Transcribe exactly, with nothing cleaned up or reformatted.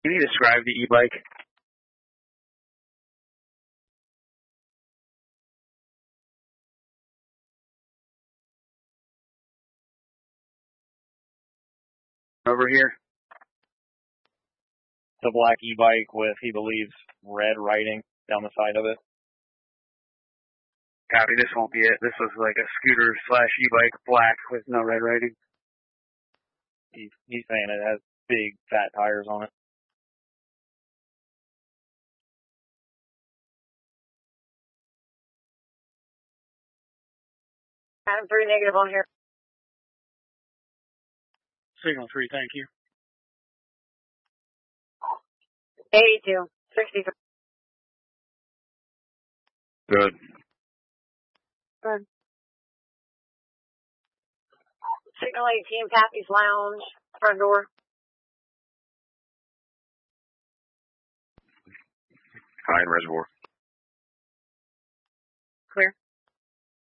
Can you describe the e-bike? Over here. The black e-bike with, he believes, red writing down the side of it. Copy, this won't be it. This was like a scooter slash e-bike, black with no red writing. He's, he's saying it has big, fat tires on it. Adam three negative on here. Signal three, thank you. eighty-two, sixty-three. Good. Good. Signal eighteen, Pappy's Lounge, front door. Fine, reservoir. Clear.